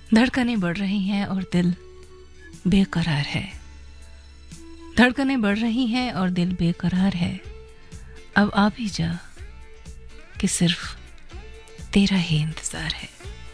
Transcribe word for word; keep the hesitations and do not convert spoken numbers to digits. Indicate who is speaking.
Speaker 1: धड़कनें बढ़ रही हैं और दिल बेकरार है। धड़कनें बढ़ रही हैं और दिल बेकरार है। अब आ भी जा कि सिर्फ तेरा ही इंतज़ार है।